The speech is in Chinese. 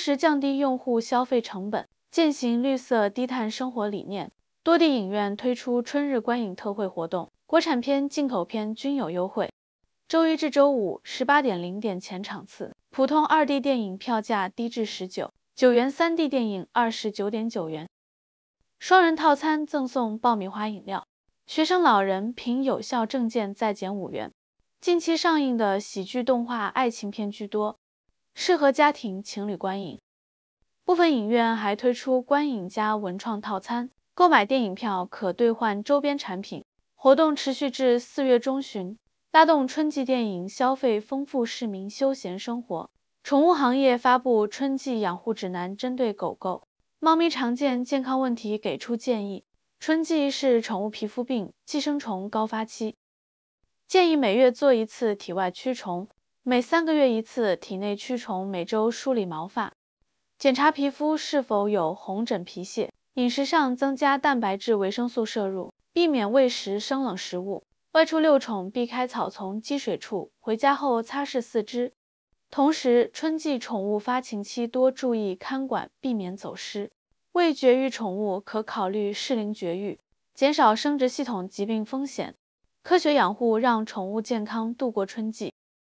时降低用户消费成本，践行绿色低碳生活理念。多地影院推出春日观影特惠活动，国产片、进口片均有优惠。周一至周五18.0点前场次，普通2D 电影票价低至19元，3D 电影29.9元。双人套餐赠送爆米花饮料，学生老人凭有效证件再减5元。近期上映的喜剧动画爱情片居多，适合家庭情侣观影。部分影院还推出观影加文创套餐，购买电影票可兑换周边产品。活动持续至4月中旬，拉动春季电影消费，丰富市民休闲生活。宠物行业发布春季养护指南，针对狗狗、猫咪常见健康问题给出建议。春季是宠物皮肤病、寄生虫高发期，建议每月做1次体外驱虫，每3个月1次体内驱虫，每周梳理毛发，检查皮肤是否有红疹皮屑。饮食上增加蛋白质、维生素摄入，避免喂食生冷食物。外出遛宠避开草丛、积水处，回家后擦拭四肢。同时，春季宠物发情期多注意看管，避免走失。未绝育宠物可考虑适龄绝育，减少生殖系统疾病风险。科学养护让宠物健康度过春季。